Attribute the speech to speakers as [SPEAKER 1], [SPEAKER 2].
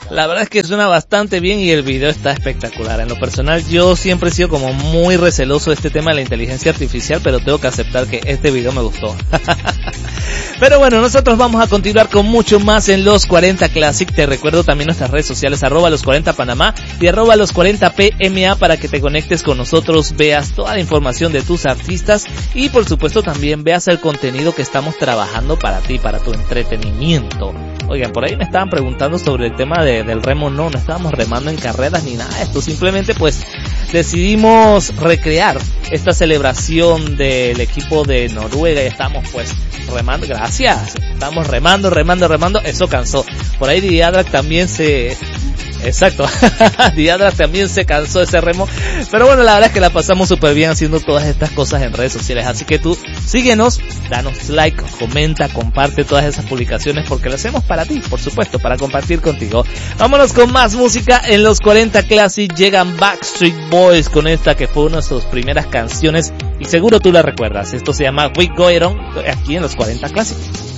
[SPEAKER 1] La verdad es que suena bastante bien y el video está espectacular. En lo personal, yo siempre he sido como muy receloso de este tema de la inteligencia artificial, pero tengo que aceptar que este video me gustó. Pero bueno, nosotros vamos a continuar con mucho más en Los 40 Classic. Te recuerdo también nuestras redes sociales, @los40panamá y @los40pma, para que te conectes con nosotros, veas toda la información de tus artistas y por supuesto también veas el contenido que estamos trabajando para ti, para tu entretenimiento. Oigan, por ahí me estaban preguntando sobre el tema del remo. No estábamos remando en carreras ni nada de esto, simplemente pues decidimos recrear esta celebración del equipo de Noruega y estamos pues remando, gracias, estamos remando, eso cansó. Por ahí Diadrak también exacto, Diadrak también se cansó de ese remo, pero bueno, la verdad es que la pasamos súper bien haciendo todas estas cosas en redes sociales, así que tú síguenos, danos like, comenta, comparte todas esas publicaciones porque lo hacemos para ti, por supuesto, para compartir contigo. Vámonos con más música en Los 40 Classic. Llegan Backstreet Boys con esta que fue una de sus primeras canciones y seguro tú la recuerdas. Esto se llama We Go It On, aquí en Los 40 Classic.